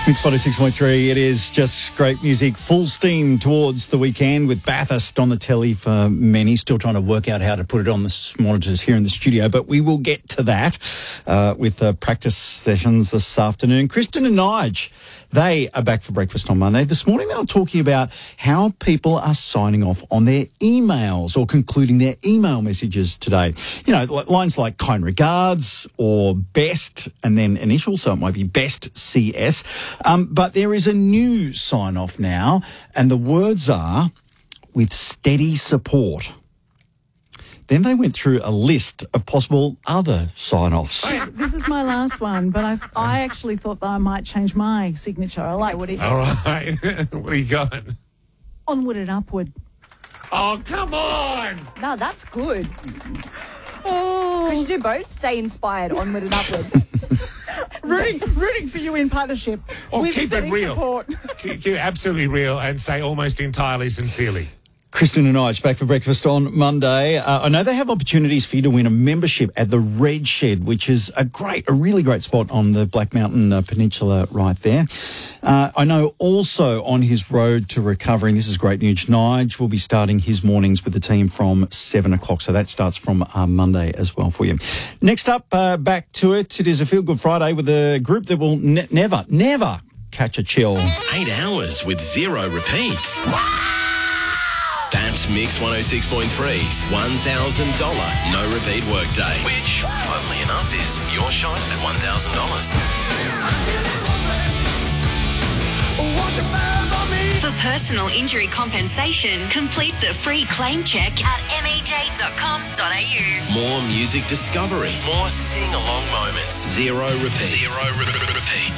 Mix 106.3, it is just great music, full steam towards the weekend with Bathurst on the telly for many. Still trying to work out how to put it on the monitors here in the studio, but we will get to that with practice sessions this afternoon. Kristen and Nige, they are back for breakfast on Monday. This morning they were talking about how people are signing off on their emails or concluding their email messages today. You know, lines like kind regards or best and then initials, so it might be best CS. But there is a new sign-off now, and the words are, with steady support. Then they went through a list of possible other sign-offs. This is my last one, but I actually thought that I might change my signature. I like what All right. What do you got? Onward and upward. Oh, come on. No, that's good. We should do both. Stay inspired, onward and upward. Rooting for you in partnership. Or with keep it steady real. Support. Keep it absolutely real and say almost entirely sincerely. Kristen and Nige back for breakfast on Monday. I know they have opportunities for you to win a membership at the Red Shed, which is a really great spot on the Black Mountain Peninsula right there. I know also on his road to recovering, this is great news, Nige will be starting his mornings with the team from 7 o'clock. So that starts from Monday as well for you. Next up, back to it. It is a Feel Good Friday with a group that will never catch a chill. 8 hours with zero repeats. That's Mix 106.3's $1,000 no repeat workday, which, funnily enough, is your shot at $1,000. For personal injury compensation, complete the free claim check at mej.com.au. More music discovery, more sing-along moments, zero repeats.